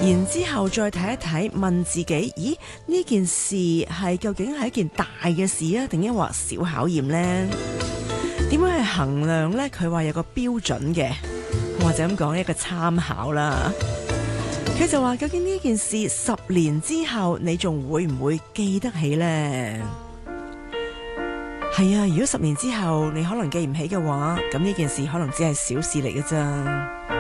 然之後再睇一睇，問自己，咦，呢件事究竟係一件大嘅事啊，定抑或小考驗呢？點樣去衡量呢？佢話有個標準嘅，或者咁講一個參考啦。佢就話究竟呢件事10年之後，你仲會唔會記得起呢？係啊，如果10年之後你可能記唔起嘅話，咁呢件事可能只係小事嚟嘅咋。